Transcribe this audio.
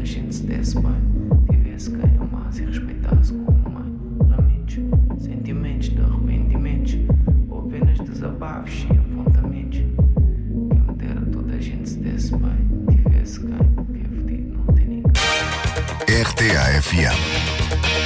a gente se desse bem, tivesse quem amasse e respeitasse como mãe. Lamentos, sentimentos de arrependimentos, ou apenas desabafos e apontamentos. Quem me dera toda a gente se desse bem, tivesse quem, que é fedido, não tem ninguém. RTA FM